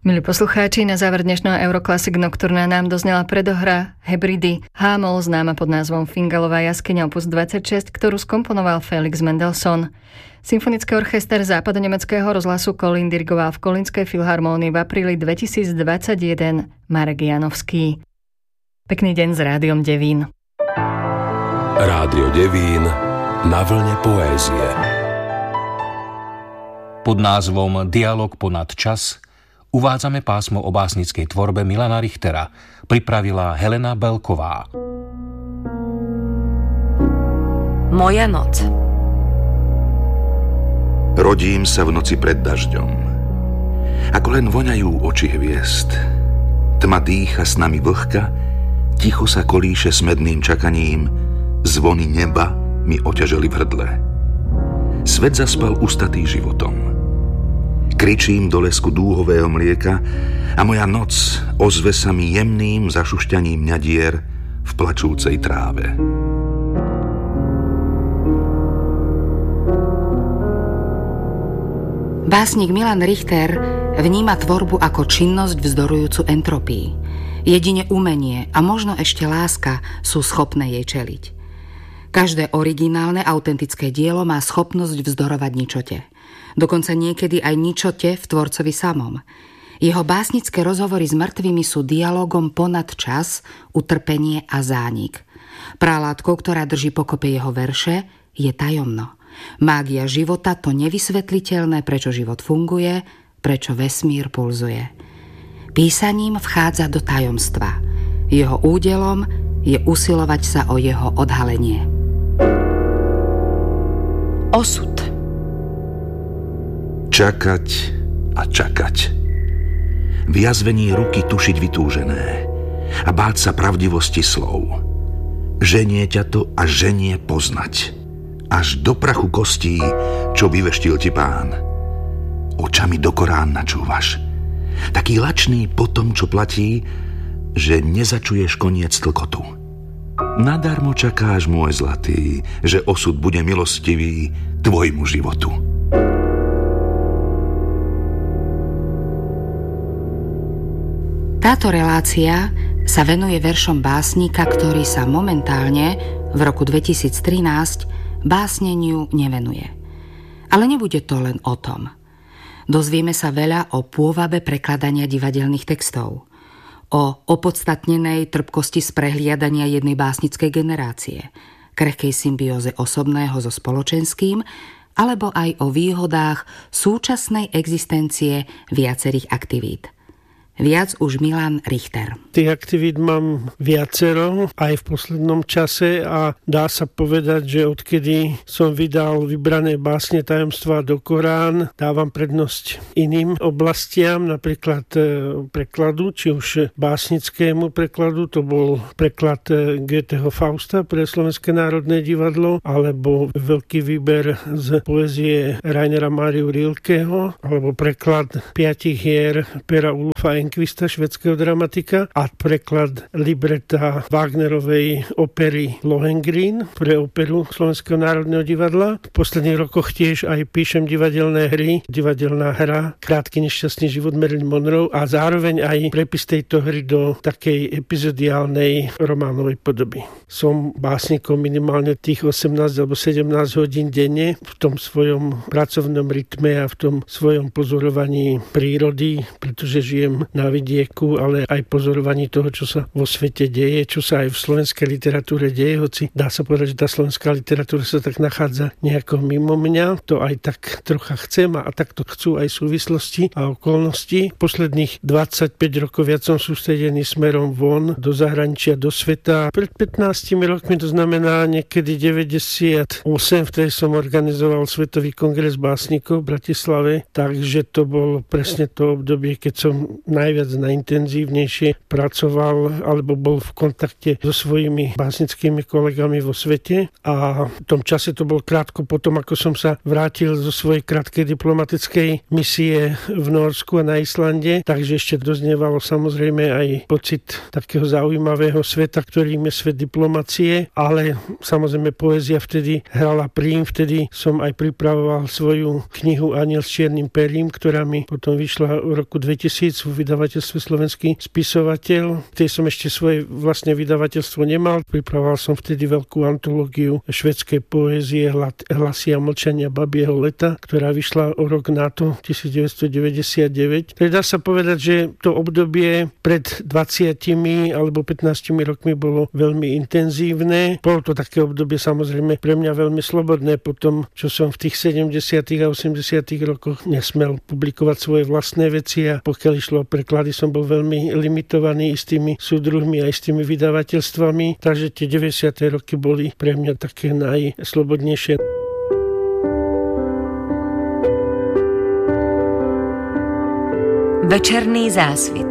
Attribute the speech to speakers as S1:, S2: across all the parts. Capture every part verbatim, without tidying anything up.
S1: Milí poslucháči, na záver dnešného Euroclassic Nocturna nám doznela predohra Hebridy H-moll, známa pod názvom Fingalová jaskyňa opus dvadsaťšesť, ktorú skomponoval Felix Mendelssohn. Symfonický orchester západonemeckého rozhlasu Kolín dirigoval v Kolínskej filharmónii v apríli dvetisícdvadsaťjeden Marek Janovský. Pekný deň s Rádiom Devín.
S2: Rádio Devín na vlne poézie.
S3: Pod názvom Dialog ponad čas uvádzame pásmo o básnickej tvorbe Milana Richtera. Pripravila Helena Belková.
S4: Moja noc.
S5: Rodím sa v noci pred dažďom. Ako len voňajú oči hviezd. Tma dýcha s nami vlhka, ticho sa kolíše s medným čakaním, zvony neba mi oťaželi v hrdle. Svet zaspal ustatý životom. Kričím do lesku dúhového mlieka a moja noc ozve sa mi jemným zašušťaním mňadier v plačúcej tráve.
S4: Básnik Milan Richter vníma tvorbu ako činnosť vzdorujúcu entropii. Jedine umenie a možno ešte láska sú schopné jej čeliť. Každé originálne, autentické dielo má schopnosť vzdorovať ničote. Dokonca niekedy aj ničote v tvorcovi samom. Jeho básnické rozhovory s mŕtvými sú dialogom ponad čas, utrpenie a zánik. Pralátkou, ktorá drží pokope jeho verše, je tajomno. Mágia života, to nevysvetliteľné, prečo život funguje, prečo vesmír pulzuje. Písaním vchádza do tajomstva. Jeho údelom je usilovať sa o jeho odhalenie. Osud.
S5: Čakať a čakať. V jazvení ruky tušiť vytúžené a báť sa pravdivosti slov. Ženie ťa to a ženie poznať. Až do prachu kostí, čo vyveštil ti pán. Očami do Korán načúvaš. Taký lačný po tom, čo platí, že nezačuješ koniec tlkotu. Nadarmo čakáš, môj zlatý, že osud bude milostivý tvojmu životu.
S4: Táto relácia sa venuje veršom básnika, ktorý sa momentálne v roku dvetisíctrinásť básneniu nevenuje. Ale nebude to len o tom. Dozvieme sa veľa o pôvabe prekladania divadelných textov, o opodstatnenej trpkosti sprehliadania jednej básnickej generácie, krehkej symbióze osobného so spoločenským, alebo aj o výhodách súčasnej existencie viacerých aktivít. Viac už Milan Richter.
S6: Tých aktivít mám viacero aj v poslednom čase a dá sa povedať, že odkedy som vydal vybrané básne Tajomstva do Korán, dávam prednosť iným oblastiam, napríklad prekladu, či už básnickému prekladu, to bol preklad Goetheho Fausta pre Slovenské národné divadlo, alebo veľký výber z poézie Rainera Máriu Rilkeho, alebo preklad piatich hier Pera Ulfa Enquista, švédskeho dramatika, a preklad libreta Wagnerovej opery Lohengrin pre operu Slovenského národného divadla. V posledných rokoch tiež aj píšem divadelné hry, divadelná hra Krátky nešťastný život Marilyn Monroe a zároveň aj prepis tejto hry do takej epizodiálnej románovej podoby. Som básnikom minimálne tých osemnásť alebo sedemnásť hodín denne v tom svojom pracovnom rytme a v tom svojom pozorovaní prírody, pretože žijem na vidieku, ale aj pozorovaní toho, čo sa vo svete deje, čo sa aj v slovenskej literatúre deje, hoci dá sa povedať, že tá slovenská literatúra sa tak nachádza nejako mimo mňa. To aj tak trocha chcem a takto chcú aj súvislosti a okolnosti. Posledných dvadsaťpäť rokov viac som sústredený smerom von, do zahraničia, do sveta. Pred pätnástimi rokmi, to znamená niekedy deväťdesiatosem, vtedy som organizoval Svetový kongres básnikov v Bratislave, takže to bolo presne to obdobie, keď som na najviac, najintenzívnejšie pracoval alebo bol v kontakte so svojimi básnickými kolegami vo svete a v tom čase to bol krátko potom, ako som sa vrátil zo svojej krátkej diplomatickej misie v Norsku a na Islande, takže ešte doznievalo samozrejme aj pocit takého zaujímavého sveta, ktorým je svet diplomacie, ale samozrejme poézia vtedy hrala prím, vtedy som aj pripravoval svoju knihu Aniel s čiernym perím, ktorá mi potom vyšla v roku dvetisíc v vydavateľstve Slovenský spisovateľ. Tej som ešte svoje vlastné vydavateľstvo nemal. Pripravoval som vtedy veľkú antológiu švédskej poézie Hlasy a mlčania babieho leta, ktorá vyšla o rok na to, devätnásťstodeväťdesiatdeväť. Tak dá sa povedať, že to obdobie pred dvadsiatimi alebo pätnástimi rokmi bolo veľmi intenzívne. Bolo to také obdobie samozrejme pre mňa veľmi slobodné po tom, čo som v tých sedemdesiatych a osemdesiatych rokoch nesmel publikovať svoje vlastné veci a pokiaľ išlo o preklady, som bol veľmi limitovaný istými súdruhmi a istými vydavateľstvami, takže tie deväťdesiate roky boli pre mňa také najslobodnejšie.
S7: Večerný zásvit.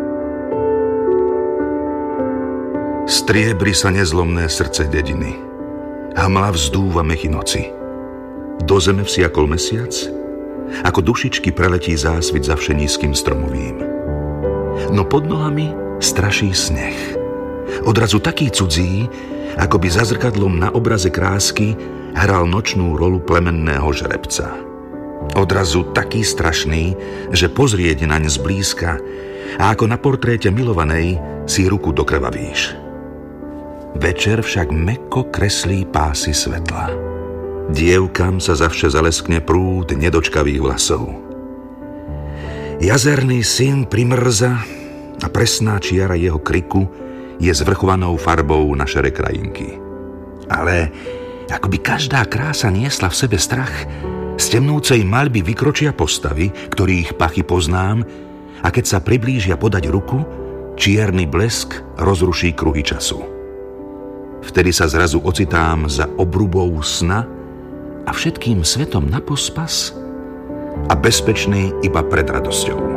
S5: Striebri sa nezlomné srdce dediny. Hmla vzdúva mechy noci. Do zeme vsiakol mesiac, ako dušičky preletí zásvit za všenízkym stromovým. No pod nohami straší sneh. Odrazu taký cudzí, ako by za zrkadlom na obraze krásky hral nočnú rolu plemenného žrebca. Odrazu taký strašný, že pozrieť naň zblízka a ako na portréte milovanej si ruku dokrvavíš. Večer však mäkko kreslí pásy svetla. Dievkam sa zavše zaleskne prúd nedočkavých vlasov. Jazerný syn primrza a presná čiara jeho kriku je zvrchovanou farbou na šere krajinky. Ale akoby každá krása niesla v sebe strach, z temnúcej maľby vykročia postavy, ktorých pachy poznám, a keď sa priblížia podať ruku, čierny blesk rozruší kruhy času. Vtedy sa zrazu ocitám za obrubou sna a všetkým svetom na pospas a bezpečný iba pred radosťou.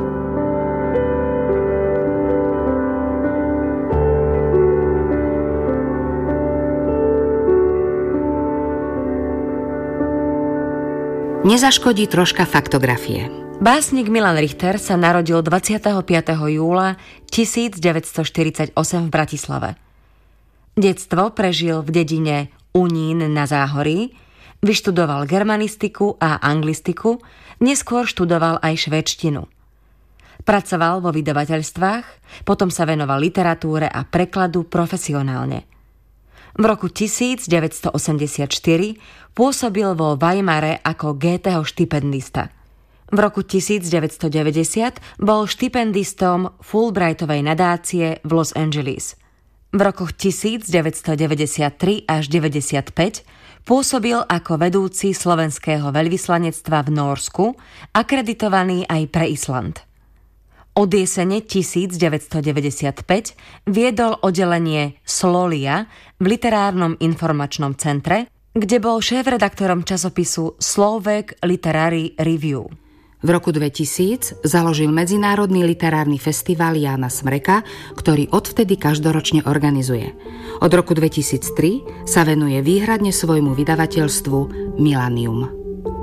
S4: Nezaškodí troška faktografie.
S7: Básnik Milan Richter sa narodil dvadsiateho piateho júla tisícdeväťstoštyridsaťosem v Bratislave. Detstvo prežil v dedine Unín na Záhorí, vyštudoval germanistiku a anglistiku, neskôr študoval aj švédštinu. Pracoval vo vydavateľstvách, potom sa venoval literatúre a prekladu profesionálne. V roku tisícdeväťstoosemdesiatštyri pôsobil vo Weimare ako Goetheho štipendista. V roku tisícdeväťstodeväťdesiat bol štipendistom Fulbrightovej nadácie v Los Angeles. V rokoch tisícdeväťstodeväťdesiattri až deväťdesiatpäť pôsobil ako vedúci slovenského veľvyslanectva v Nórsku, akreditovaný aj pre Island. Od jesene tisícdeväťstodeväťdesiatpäť viedol oddelenie Slolia v literárnom informačnom centre, kde bol šéfredaktorom časopisu Slovak Literary Review.
S4: V roku dvetisíc založil Medzinárodný literárny festival Jána Smreka, ktorý odvtedy každoročne organizuje. Od roku dvetisíctri sa venuje výhradne svojmu vydavateľstvu Milanium.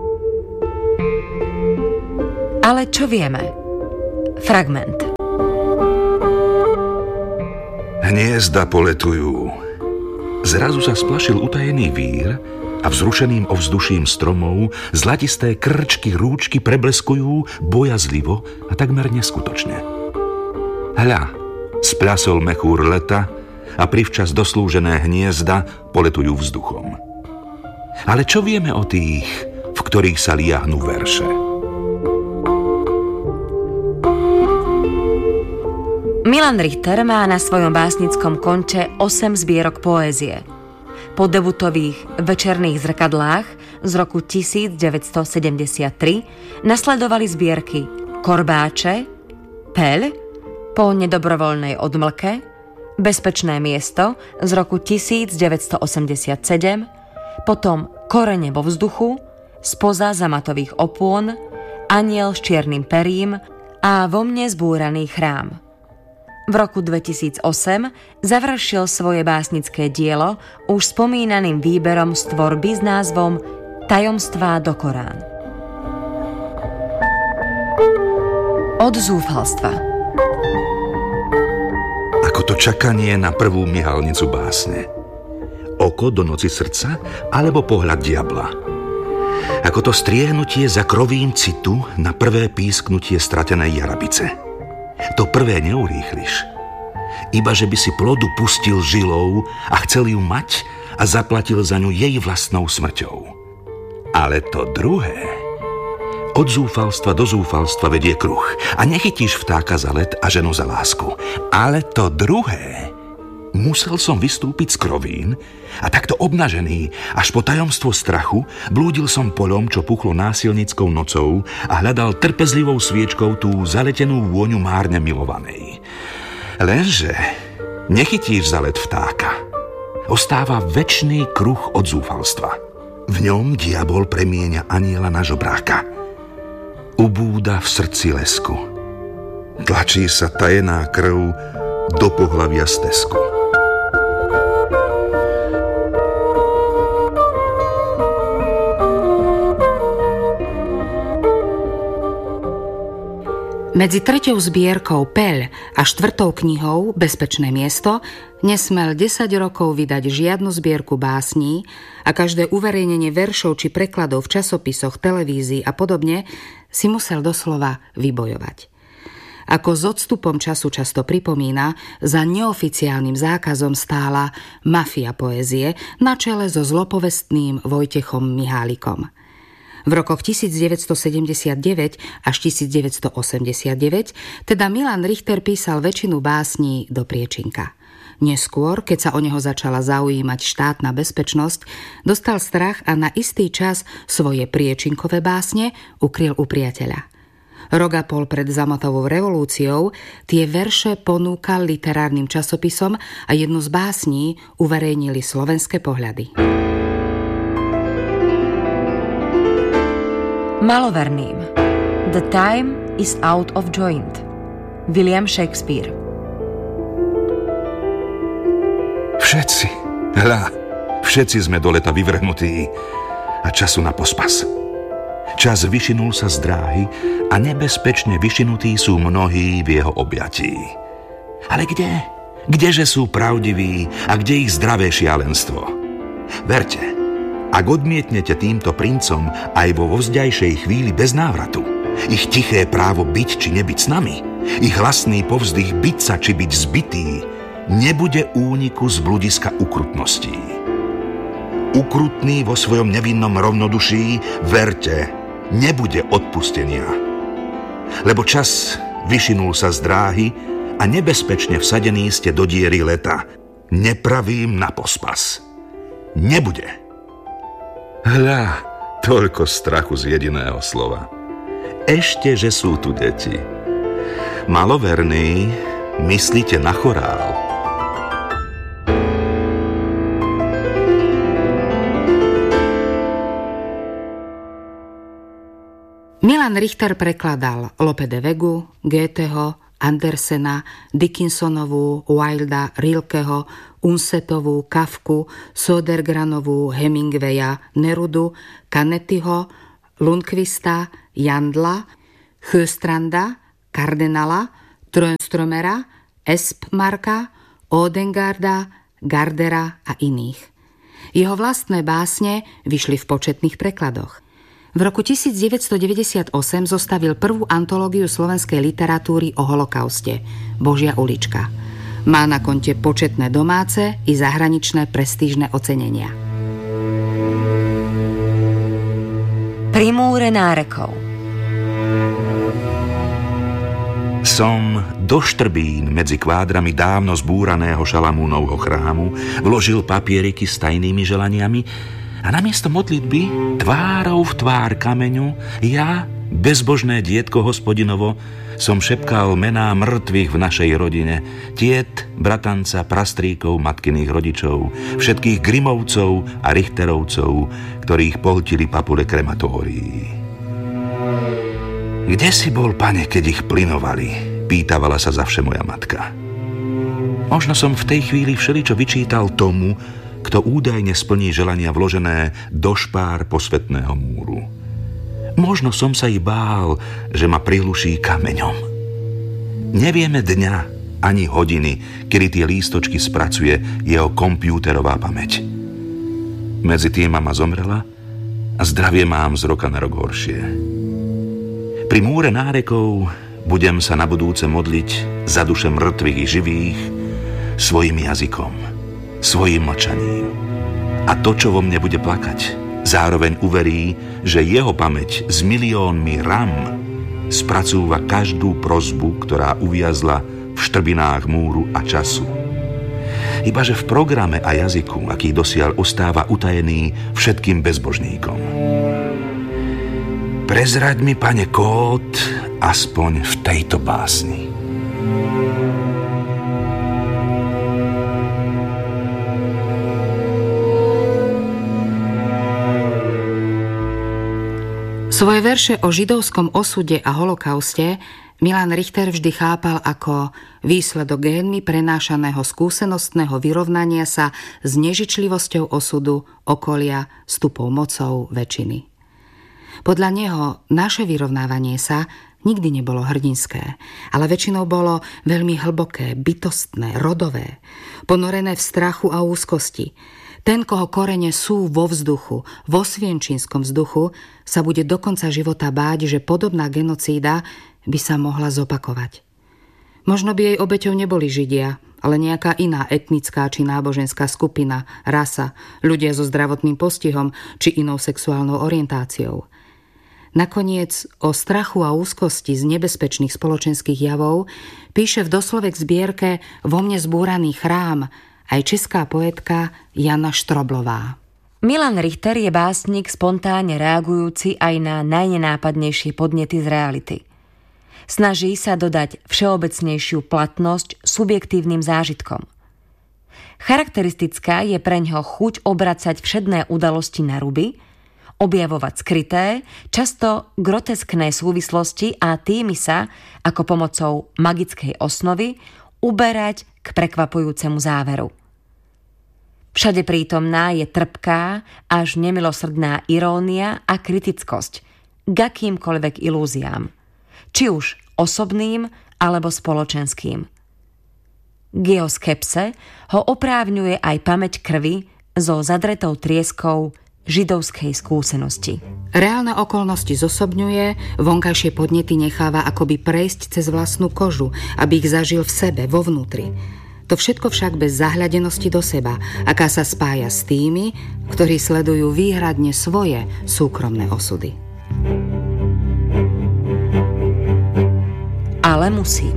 S7: Ale čo vieme? Fragment.
S5: Hniezda poletujú. Zrazu sa splašil utajený vír a vzrušeným ovzduším stromov zlatisté krčky rúčky prebleskujú bojazlivo a takmer neskutočne. Hľa, spľasol mechúr leta a privčas doslúžené hniezda poletujú vzduchom. Ale čo vieme o tých, v ktorých sa liahnú verše?
S7: Milan Richter má na svojom básnickom konte osem zbierok poézie. Po debutových Večerných zrkadlách z roku tisícdeväťstosedemdesiattri nasledovali zbierky Korbáče, Peľ, Po nedobrovoľnej odmlke, Bezpečné miesto z roku tisícdeväťstoosemdesiatsedem, potom Korene vo vzduchu, Spoza zamatových opôn, Aniel s čiernym perím a a vo mne zbúraný chrám. V roku dvetisícosem završil svoje básnické dielo už spomínaným výberom z tvorby s názvom Tajomstvá do Korán. Od zúfalstva.
S5: Ako to čakanie na prvú myhalnicu básne. Oko do noci srdca alebo pohľad diabla. Ako to striehnutie za krovím citu na prvé písknutie stratenej jarabice. To prvé neurýchliš. Iba že by si plodu pustil žilou a chcel ju mať a zaplatil za ňu jej vlastnou smrťou. Ale to druhé... Od zúfalstva do zúfalstva vedie kruh a nechytíš vtáka za let a ženu za lásku. Ale to druhé... Musel som vystúpiť z krovín a takto obnažený až po tajomstvo strachu blúdil som poľom, čo puchlo násilnickou nocou a hľadal trpezlivou sviečkou tú zaletenú vôňu márne milovanej. Lenže nechytíš za let vtáka. Ostáva večný kruh od zúfalstva. V ňom diabol premieňa anjela na žobráka. Ubúda v srdci lesku. Tlačí sa tajená krv do pohlavia stesku.
S4: Medzi treťou zbierkou Peľ a štvrtou knihou Bezpečné miesto nesmel desať rokov vydať žiadnu zbierku básní a každé uverejnenie veršov či prekladov v časopisoch, televízii a podobne si musel doslova vybojovať. Ako s odstupom času často pripomína, za neoficiálnym zákazom stála mafia poézie na čele so zlopovestným Vojtechom Mihálikom. V rokoch devätnásťstosedemdesiatdeväť až devätnásťstoosemdesiatdeväť teda Milan Richter písal väčšinu básní do priečinka. Neskôr, keď sa o neho začala zaujímať štátna bezpečnosť, dostal strach a na istý čas svoje priečinkové básne ukryl u priateľa. Rok a pol pred Zamotovou revolúciou tie verše ponúkal literárnym časopisom a jednu z básní uverejnili Slovenské pohľady.
S7: Maloverným. The time is out of joint. William Shakespeare.
S5: Všetci, hľa, všetci sme do leta vyvrhnutí a času na pospas. Čas vyšinul sa z dráhy a nebezpečne vyšinutí sú mnohí v jeho objatí. Ale kde? Kdeže sú pravdiví a kde ich zdravé šialenstvo? Verte, ak odmietnete týmto princom aj vo vovzďajšej chvíli bez návratu, ich tiché právo byť či nebyť s nami, ich hlasný povzdych byť sa či byť zbytý, nebude úniku z bludiska ukrutností. Ukrutný vo svojom nevinnom rovnoduší, verte, nebude odpustenia. Lebo čas vyšinul sa z dráhy a nebezpečne vsadení ste do diery leta. Nepravím na pospas. Nebude. Hľa, toľko strachu z jediného slova. Ešte, že sú tu deti. Maloverní, myslíte na chorál.
S4: Milan Richter prekladal Lope de Vegu, Goetheho, Andersena, Dickinsonovú, Wilda, Rilkeho, Unsetovú, Kafku, Södergranovú, Hemingwaya, Nerudu, Canettiho, Lundqvista, Jandla, Sjöstranda, Kardenala, Trönströmera, Espmarka, Odengarda, Gardera a iných. Jeho vlastné básne vyšli v početných prekladoch. V roku devätnásťstodeväťdesiatosem zostavil prvú antológiu slovenskej literatúry o holokauste Božia ulička. Má na konte početné domáce i zahraničné prestížne ocenenia.
S7: Pri múre nárekov.
S5: Som do štrbín medzi kvádrami dávno zbúraného Šalamúnovho chrámu vložil papieriky s tajnými želaniami a namiesto modlitby tvárou v tvár kameňu ja, bezbožné dietko hospodinovo, som šepkal mená mŕtvych v našej rodine, tiet, bratanca, prastríkov, matkyných rodičov, všetkých Grimovcov a Richterovcov, ktorých pohltili papule krematórií. Kde si bol, pane, keď ich plynovali? Pýtavala sa zavše moja matka. Možno som v tej chvíli všeličo vyčítal tomu, kto údajne splní želania vložené do špár posvetného múru. Možno som sa i bál, že ma prihluší kameňom. Nevieme dňa ani hodiny, kedy tie lístočky spracuje jeho kompjúterová pamäť. Medzi tým mama zomrela a zdravie mám z roka na rok horšie. Pri múre nárekov budem sa na budúce modliť za duše mŕtvych i živých svojim jazykom, svojim mlčaním. A to, čo vo mne bude plakať, zároveň uverí, že jeho pamäť s miliónmi ram spracúva každú prosbu, ktorá uviazla v štrbinách múru a času. Ibaže v programe a jazyku, aký dosiaľ ostáva utajený všetkým bezbožníkom. Prezraď mi, pane, kód aspoň v tejto básni.
S4: Svoje verše o židovskom osude a holokauste Milan Richter vždy chápal ako výsledok génmi prenášaného skúsenostného vyrovnania sa s nežičlivosťou osudu, okolia, stupou mocou väčšiny. Podľa neho naše vyrovnávanie sa nikdy nebolo hrdinské, ale väčšinou bolo veľmi hlboké, bytostné, rodové, ponorené v strachu a úzkosti. Ten, koho korene sú vo vzduchu, vo svienčinskom vzduchu, sa bude do konca života báť, že podobná genocída by sa mohla zopakovať. Možno by jej obeťou neboli Židia, ale nejaká iná etnická či náboženská skupina, rasa, ľudia so zdravotným postihom či inou sexuálnou orientáciou. Nakoniec o strachu a úzkosti z nebezpečných spoločenských javov píše v doslovek zbierke Vo mne zbúraný chrám aj česká poetka Jana Štroblová.
S7: Milan Richter je básnik spontánne reagujúci aj na najnenápadnejšie podnety z reality. Snaží sa dodať všeobecnejšiu platnosť subjektívnym zážitkom. Charakteristická je preňho chuť obracať všedné udalosti na ruby, objavovať skryté, často groteskné súvislosti a tými sa, ako pomocou magickej osnovy, uberať k prekvapujúcemu záveru. Všade prítomná je trpká až nemilosrdná irónia a kritickosť k akýmkoľvek ilúziám, či už osobným alebo spoločenským. K jeho skepse ho oprávňuje aj pamäť krvi so zadretou trieskou židovskej skúsenosti.
S4: Reálne okolnosti zosobňuje, vonkajšie podnety necháva akoby prejsť cez vlastnú kožu, aby ich zažil v sebe, vo vnútri. To všetko však bez zahľadenosti do seba, aká sa spája s tými, ktorí sledujú výhradne svoje súkromné osudy.
S7: Ale musím.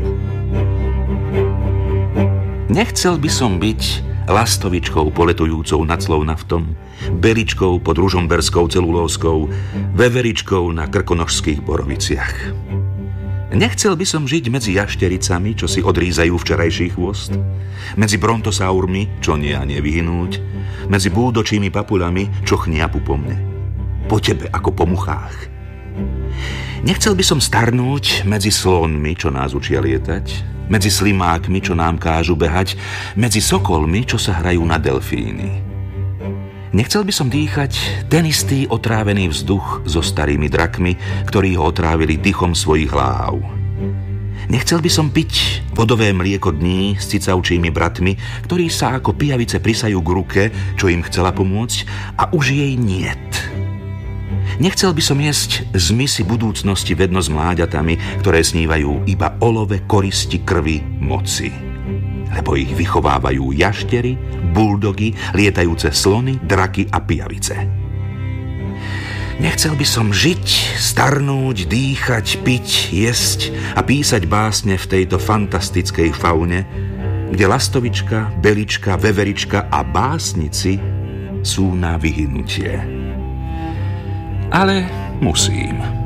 S5: Nechcel by som byť lastovičkou poletujúcou nad Slovnaftom, beličkou pod ružomberskou celulózkou, veveričkou na krkonožských boroviciach. Nechcel by som žiť medzi jaštericami, čo si odrízajú včerajší chvost, medzi brontosaurmi, čo nie a nevyhnúť, medzi búdočími papulami, čo chniapu po mne, po tebe ako po muchách. Nechcel by som starnúť medzi slonmi, čo nás učia lietať, medzi slimákmi, čo nám kážu behať, medzi sokolmi, čo sa hrajú na delfíny. Nechcel by som dýchať ten istý otrávený vzduch so starými drakmi, ktorí ho otrávili dychom svojich hlav. Nechcel by som piť vodové mlieko dní s cicavčími bratmi, ktorí sa ako pijavice prisajú k ruke, čo im chcela pomôcť, a už jej niet. Nechcel by som jesť z misy budúcnosti vedno s mláďatami, ktoré snívajú iba olove koristi krvi moci. Lebo ich vychovávajú jaštery, buldogy, lietajúce slony, draky a pijavice. Nechcel by som žiť, starnúť, dýchať, piť, jesť a písať básne v tejto fantastickej faune, kde lastovička, belička, veverička a básnici sú na vyhynutie. Ale musím.